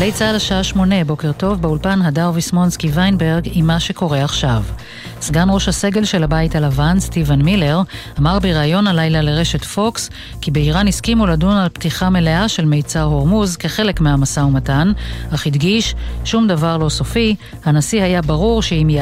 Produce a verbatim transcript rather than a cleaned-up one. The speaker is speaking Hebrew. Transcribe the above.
גלי צהל השעה שמונה, בוקר טוב, באולפן הדר ויסמונסקי ויינברג עם מה שקורה עכשיו. סגן ראש הסגל של הבית הלבן, סטיבן מילר, אמר בראיון הלילה לרשת פוקס, כי באיראן הסכימו לדון על פתיחה מלאה של מיצר הורמוז כחלק מהמשא ומתן, אך הדגיש, שום דבר לא סופי, הנשיא היה ברור שאם